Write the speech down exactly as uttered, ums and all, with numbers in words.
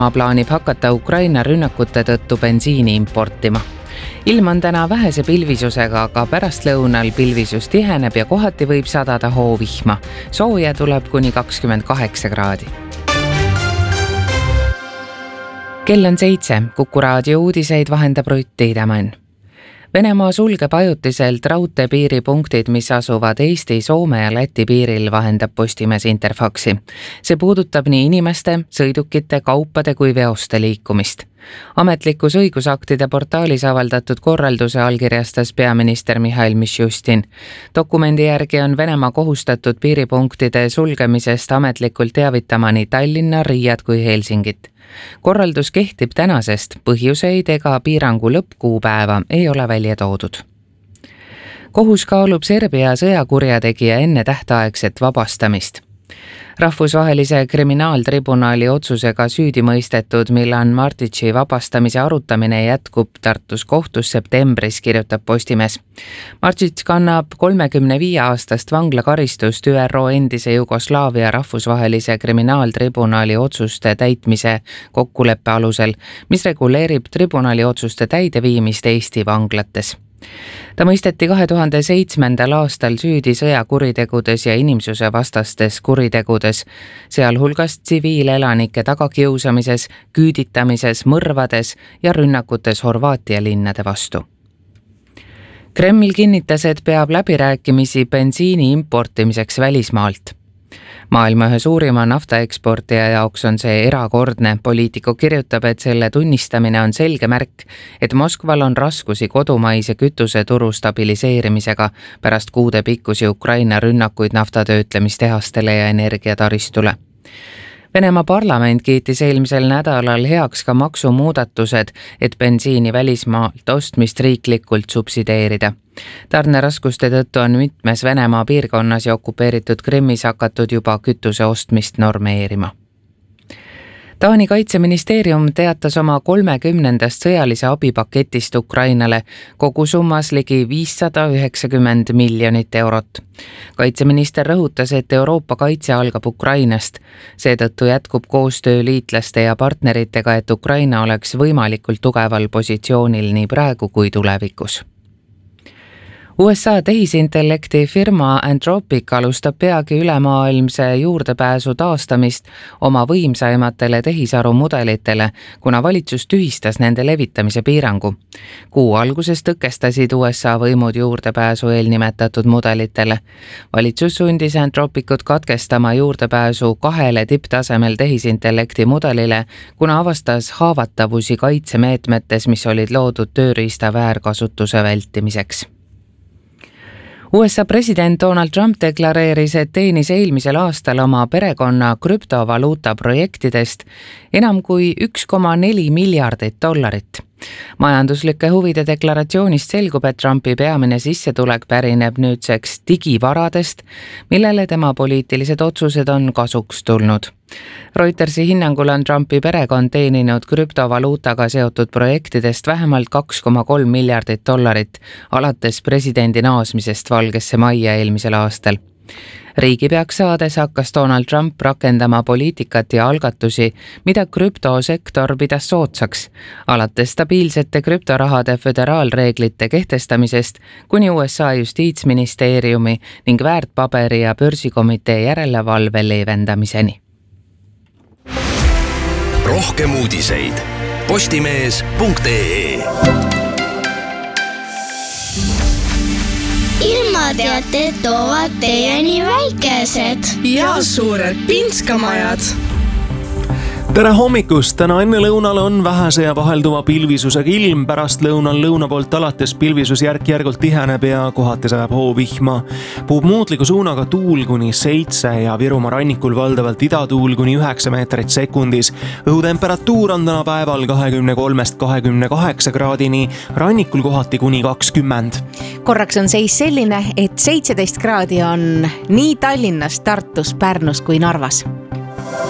plaanib hakata Ukraina rünnakute tõttu bensiini importima. Ilm on täna vähese pilvisusega, aga pärastlõunal pilvisus tiheneb ja kohati võib sadada hoovihma. Sooja tuleb kuni kakskümmend kaheksa kraadi. Kell on seitse, Kuku raadio uudiseid vahendab Rutt Tiidemann. Venemaa sulgeb ajutiselt raudteepiiripunktid, mis asuvad Eesti, Soome ja Läti piiril, vahendab Postimees Interfaxi. See puudutab nii inimeste, sõidukite, kaupade kui veoste liikumist. Ametlikus õigusaktide portaalis avaldatud korralduse allkirjastas peaminister Mihhail Mišustin. Dokumendi järgi on Venemaa kohustatud piiripunktide sulgemisest ametlikult teavitama nii Tallinna, Riiat kui Helsingit. Korraldus kehtib tänasest, põhjuseid ega piirangu lõppkuupäeva ei ole välja toodud. Kohus kaalub Serbia sõjakurjategija enne tähtaegset vabastamist. Rahvusvahelise kriminaaltribunali otsusega süüdi mõistetud Milan Martici vabastamise arutamine jätkub Tartus kohtus septembris, kirjutab Postimees. Martic kannab kolmekümne viie aastast vanglakaristust Ü R O endise Jugoslaavia rahvusvahelise kriminaaltribunali otsuste täitmise kokkuleppe alusel, mis reguleerib tribunali otsuste täideviimist Eesti vanglates. Ta mõisteti kahe tuhande seitsmendal aastal süüdi sõjakuritegudes ja inimsuse vastastes kuritegudes, sealhulgas tsiviilelanike tagakiusamises, küüditamises, mõrvades ja rünnakutes Horvaatia linnade vastu. Kreml kinnitas, et peab läbirääkimisi bensiini importimiseks välismaalt. Maailma ühe suurima naftaeksportija jaoks on see erakordne. Poliitiku kirjutab, et selle tunnistamine on selge märk, et Moskval on raskusi kodumaise kütuse turu stabiliseerimisega pärast kuude pikkusi Ukraina rünnakuid naftatöötlemistehastele ja energiataristule. Venemaa parlament kiitis eelmisel nädalal heaks ka maksumuudatused, et bensiini välismaalt ostmist riiklikult subsideerida. Tarneraskuste tõttu on mitmes Venemaa piirkonnas ja okupeeritud Krimmis hakatud juba kütuse ostmist normeerima. Taani kaitseministeerium teatas oma kolmekümnendast sõjalise abipaketist Ukrainale kogusummas ligi viissada üheksakümmend miljonit eurot. Kaitseminister rõhutas, et Euroopa kaitse algab Ukrainast. Seetõttu jätkub koostöö liitlaste ja partneritega, et Ukraina oleks võimalikult tugeval positsioonil nii praegu kui tulevikus. U S A tehisintellekti firma Anthropic alustab peagi ülemaailmse juurdepääsu taastamist oma võimsaimatele tehisarumudelitele, kuna valitsus tühistas nende levitamise piirangu. Kuu alguses tõkestasid U S A võimud juurdepääsu eelnimetatud mudelitele. Valitsus sundis Anthropicut katkestama juurdepääsu kahele tipptasemel tehisintellekti mudelile, kuna avastas haavatavusi kaitsemeetmetes, mis olid loodud tööriista väärkasutuse vältimiseks. U S A president Donald Trump deklareeris, et teenis eelmisel aastal oma perekonna krüptovaluuta projektidest enam kui üks koma neli miljardit dollarit. Majanduslike huvide deklaratsioonist selgub, et Trumpi peamine sissetulek pärineb nüüdseks digivaradest, millele tema poliitilised otsused on kasuks tulnud. Reutersi hinnangul on Trumpi perekond teeninud krüptovaluutaga seotud projektidest vähemalt kaks koma kolm miljardit dollarit alates presidendi naasmisest Valgesse majja eelmisel aastal. Riigipeaks saades hakkas Donald Trump rakendama poliitikat ja algatusi, mida krüptosektor pidas soodsaks, alates stabiilsete krüptorahade föderaalreeglite kehtestamisest kuni U S A justiitsministeeriumi ning väärtpaberi ja börsikomitee järelevalve leevendamiseni. Rohkem uudiseid postimees punkt ee. Ilmateated toovad teieni väikesed ja suured pinskamajad. Tere hommikust! Täna enne lõunal on vähese ja vahelduva pilvisusega ilm. Pärast lõunal lõuna poolt alates pilvisus järk-järgult tiheneb ja kohati sajab hoovihma. Puhub muutliku suunaga tuul kuni seitse ja Virumaa rannikul valdavalt idatuul kuni üheksa meetrit sekundis. Õhutemperatuur on täna päeval kakskümmend kolm kakskümmend kaheksa kraadini, rannikul kohati kuni kakskümmend. Korraks on seis selline, et seitseteist kraadi on nii Tallinnas, Tartus, Pärnus kui Narvas.